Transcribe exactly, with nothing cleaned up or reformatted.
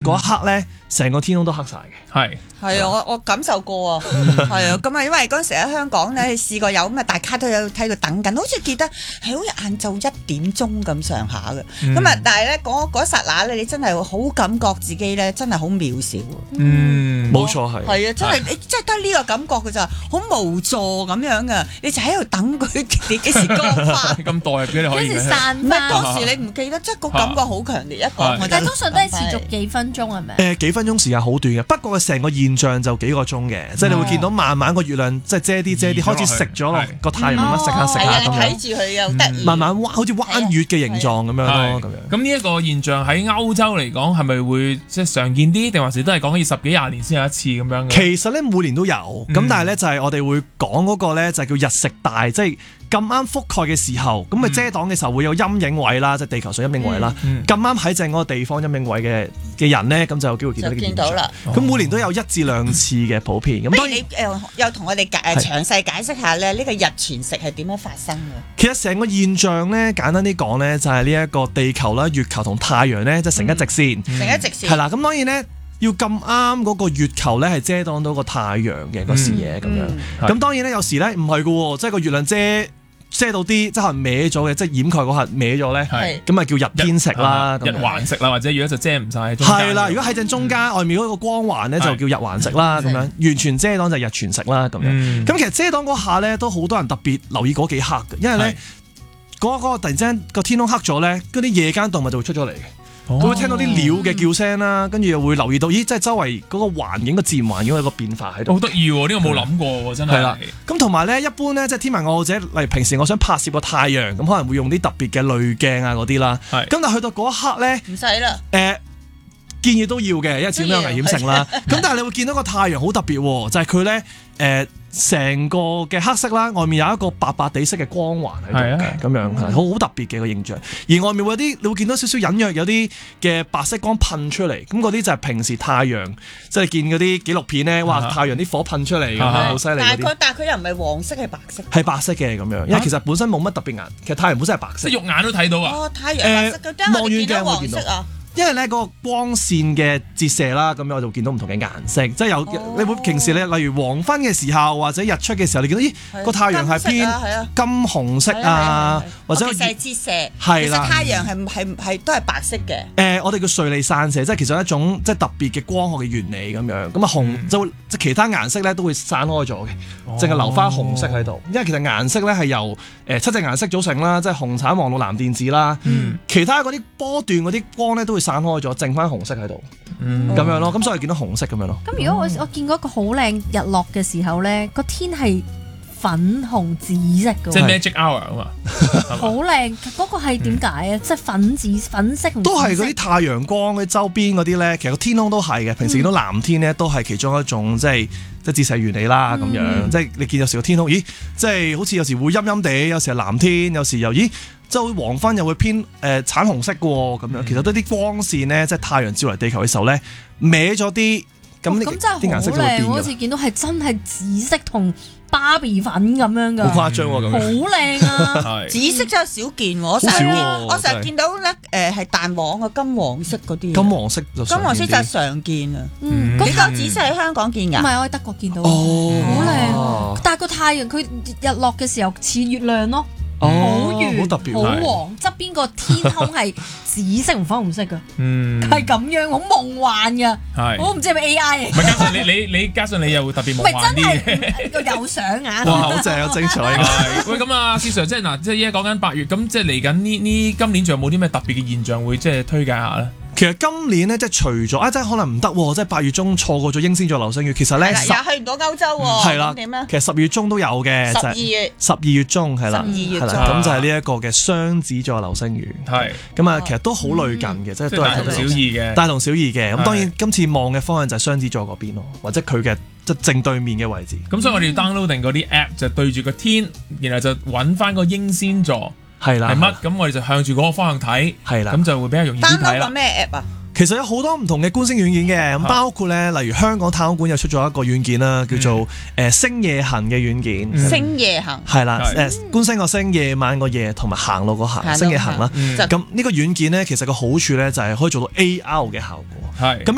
嗰一刻咧，成個天空都黑晒嘅。 係係啊，我我感受過啊，係啊，咁啊，因為嗰陣時喺香港咧試過有咁啊，大家都有睇佢等緊，好似記得係好似晏晝一點鐘咁上下嘅，咁啊，但係咧嗰嗰剎那咧，你真係好感覺自己咧真係好渺小。 嗯， 冇錯係。 係啊，真係你真係得呢個感覺嘅咋，好無助咁樣噶，你就喺度等佢你幾時光花。 咁代入嘅你可以幾時散唔係翻？ 當時你唔記得，即係個感覺好強烈一講我就。 但係通常都係持續幾分鐘係咪？ 誒幾分鐘時間好短嘅，不過佢成個現象就幾個鐘嘅，即係你會見到慢慢個月亮即係遮啲遮啲，開始食咗落個太陽，慢慢食下食係啊，你下咁樣， 睇住佢又得意。 慢慢彎好似彎月嘅形狀咁樣咯，咁樣。 咁呢一個現象喺歐洲嚟講係咪會即係常見啲，定還是都係講緊要十幾廿年先有一次咁樣嘅？ 其實咧每年都有，咁、 嗯、 但係咧就係我哋會講嗰個咧就係叫日食大，即係咁啱覆蓋嘅時候，咁咪遮擋嘅時候會有陰影位啦，即係地球上陰影位啦。咁啱喺正嗰個地方陰影位嘅嘅人咧，咁就有機會見到呢個現象。 就見到啦。 咁每年都有一至兩次嘅普遍。咁不如當然你誒又同我哋解誒詳細解釋下咧，呢個日全食係點樣發生嘅？ 其實成個現象咧，簡單啲講咧，就係呢一個地球啦、月球同太陽咧，即係成一直線。 成一直線。 係啦，咁當然咧。要咁啱嗰個月球咧係遮擋到個太陽嘅個視野咁樣，咁、嗯、當然咧有時咧唔係嘅喎，即係個月亮遮遮到啲，即係可能歪咗嘅，即係掩蓋嗰下歪咗咧，咁咪叫日偏食啦， 日環食啦，或者如果就遮唔晒， 係啦，如果喺正中間、嗯、外面嗰個光環咧就叫日環食啦，咁樣完全遮擋就係日全食啦，咁樣。咁、嗯、其實遮擋嗰下咧都好多人特別留意嗰幾刻嘅，因為咧嗰嗰個突然之間個天空黑咗咧，嗰啲夜間動物就會出咗嚟嘅。佢會聽到啲鳥嘅叫聲啦，跟住又會留意到，咦，即係周圍嗰個環境個自然環境有個變化喺度。 好得意喎！呢、呢個冇諗過喎，真係。係啦， 咁同埋咧，一般咧，即係天文愛好者，例如平時我想拍攝個太陽，咁可能會用啲特別嘅濾鏡啊嗰啲啦。係。咁但係去到嗰一刻咧， 唔使啦。誒、 呃，建議都要嘅，因為始終有危險性啦。咁但係你會見到個太陽好特別喎，就係佢咧誒。成個嘅黑色啦，外面有一個白白地色嘅光環喺度嘅，咁樣係好好特別嘅個形象。而外面會有啲，你會見到少少隱約有啲嘅白色光噴出嚟，咁嗰啲就係平時太陽，即係見嗰啲紀錄片咧，哇！太陽啲火噴出嚟咁樣，好犀利嗰啲。 但係佢但係佢又唔係黃色，係白色。 係白色嘅咁樣，因為其實本身冇乜特別顏，其實太陽本身係白色。 即係肉眼都睇到啊！ 哦，太陽白色嘅， 望遠鏡會見到啊。因為咧嗰個光線嘅折射啦，咁樣我就見到唔同嘅顏色，即係有、哦、你會平時咧，例如黃昏嘅時候或者日出嘅時候，你見到咦個太陽係偏金紅色啊，或者其實係折射， 係啦， 其實太陽係係係都係白色嘅。誒、 呃，我哋叫瑞利散射，即係其實一種即係特別嘅光學嘅原理咁樣。咁啊紅、嗯、就即係其他顏色咧都會散開咗嘅，淨係、哦、留翻紅色喺度。因為其實顏色咧係由誒、呃、七隻顏色組成啦，即係紅橙黃綠藍靛紫啦。嗯、其他嗰啲波段嗰啲光咧都會散開咗，剩翻紅色喺度，咁、嗯、樣咯，咁所以見到紅色咁樣咯。 咁如果我我見過一個好靚日落嘅時候咧，個天係粉紅紫色嘅， 即係 magic hour 啊嘛， 好靚。嗰個係點解啊？即係粉紫、粉色同都係嗰啲太陽光嘅周邊嗰啲咧。其實個天空都係嘅。平時見到藍天咧，都係其中一種即係即係折射原理啦。咁樣、嗯、即係你見有時個天空，咦，即係好似有時會陰陰地，有時係藍天，有時又咦。即係黃昏又會偏誒、呃、橙紅色嘅喎，咁樣其實都啲光線咧，即係太陽照嚟地球嘅時候咧，歪咗啲，咁啲啲顏色就會變嘅。 我好似見到係真係紫色同芭比粉咁樣㗎， 好誇張喎咁樣。 好靚啊！ 紫色真係少見喎，我成日我成日見到咧誒係蛋黃嘅金黃色嗰啲。 金黃色就金黃色就常見啊！ 嗯， 呢個紫色喺香港見㗎？ 唔係，我喺德國見到。 哦， 好靚！但係個太陽佢日落嘅時候似月亮咯。好圓， 好特別， 好黃，側邊個天空係紫色同粉紅色嘅， 嗯， 係咁樣，好夢幻嘅， 係， 我唔知係咪 A I 嚟。 唔係，加上你你你加上你又會特別夢幻啲嘅，個有相啊！ 哇，好正啊，精彩！ 喂，咁啊，施 Sir，即係嗱，即係依家講緊八月，咁即係嚟緊呢呢今年仲有冇啲咩特別嘅現象會即係推介下咧？ 其實今年咧，即係除咗啊，即係可能唔得喎，即係八月中錯過咗英仙座流星雨。其實咧， 又去唔到歐洲喎， 係啦，點咧？其實十月中都有嘅， 十二月十二月中係啦， 十二月中咁就係呢一個嘅雙子座流星雨。 係咁啊，其實都好類近嘅，即係都係大同小異嘅， 大同小異嘅。咁當然今次望嘅方向就係雙子座嗰邊咯，或者佢嘅即係正對面嘅位置。 咁所以我哋要 download 定嗰啲 app 就對住個天，然後就揾翻個英仙座係啦， 係乜？咁我哋就向住嗰個方向睇，係啦，咁就會比較容易啲睇啦。 download 咩 app 啊？ 其實有好多唔同嘅觀星軟件嘅，咁包括咧，例如香港太空館又出咗一個軟件啦，叫做誒星夜行嘅軟件。 星夜行係啦，誒觀星個星，夜晚個夜，同埋行路個行，星夜行啦。咁呢個軟件咧，其實個好處咧就係可以做到 A R 嘅效果。係咁。